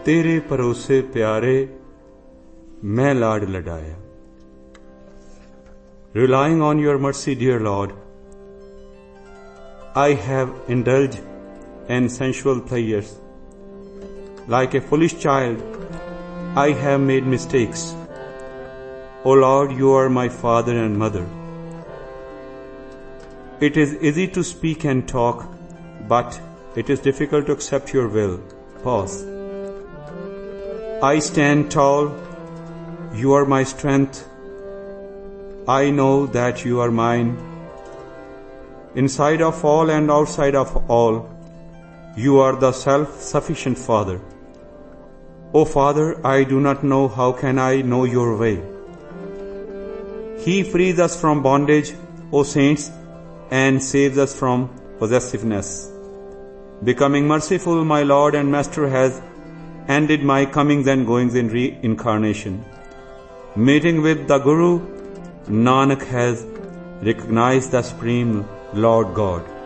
तेरे भरोसे प्यारे मैं लाड लडाया. Relying on your mercy, dear Lord, I have indulged in sensual pleasures. Like a foolish child, I have made mistakes. O Lord, you are my father and mother. It is easy to speak and talk, but it is difficult to accept your will. Pause. I stand tall. You are my strength. I know that you are mine. Inside of all and outside of all, you are the self-sufficient Father. O Father, I do not know how can I know your way. He frees us from bondage, O saints, and saves us from possessiveness. Becoming merciful, my Lord and Master has ended my comings and goings in reincarnation. Meeting with the Guru, Nanak has recognized the Supreme Lord God.